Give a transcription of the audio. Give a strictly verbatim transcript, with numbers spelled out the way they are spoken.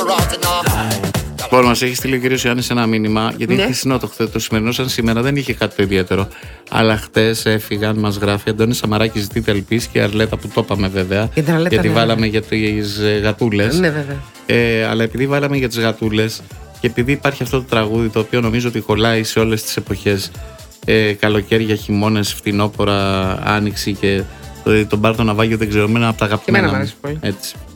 Λοιπόν, μας έχει στείλει ο κύριος Ιωάννης ένα μήνυμα, γιατί Ναι. είναι χθεσινό το χθε, το σημερινό σαν σήμερα δεν είχε κάτι το ιδιαίτερο. Αλλά χτες έφυγαν, μας γράφει Αντώνης Σαμαράκης, ζητείτε ελπίς και η Αρλέτα που το είπαμε βέβαια. Για την Αρλέτα, γιατί ναι, βάλαμε ναι. για τις ε, γατούλες. Ναι, βέβαια. Ε, αλλά επειδή βάλαμε για τις γατούλες και επειδή υπάρχει αυτό το τραγούδι το οποίο νομίζω ότι κολλάει σε όλες τις εποχές, ε, καλοκαίρια, χειμώνες, φθινόπορα, άνοιξη και το, τον πάρ' το ναυάγιο δεν ξέρω, εμένα από τα Και εμένα αγαπημένα μου μου. αρέσει πολύ. Έτσι.